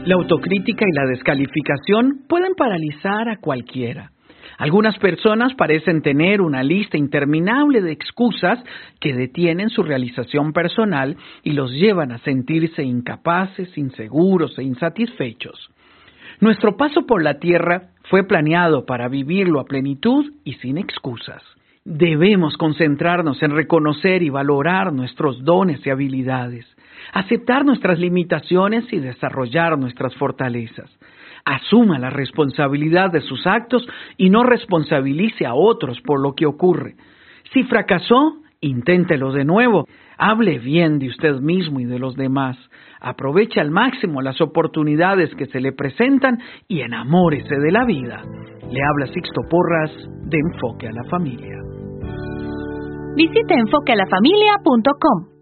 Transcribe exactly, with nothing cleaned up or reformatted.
La autocrítica y la descalificación pueden paralizar a cualquiera. Algunas personas parecen tener una lista interminable de excusas que detienen su realización personal y los llevan a sentirse incapaces, inseguros e insatisfechos. Nuestro paso por la tierra fue planeado para vivirlo a plenitud y sin excusas. Debemos concentrarnos en reconocer y valorar nuestros dones y habilidades, aceptar nuestras limitaciones y desarrollar nuestras fortalezas. Asuma la responsabilidad de sus actos y no responsabilice a otros por lo que ocurre. Si fracasó, inténtelo de nuevo. Hable bien de usted mismo y de los demás. Aproveche al máximo las oportunidades que se le presentan y enamórese de la vida. Le habla Sixto Porras de Enfoque a la Familia. Visite enfoque a la familia punto com.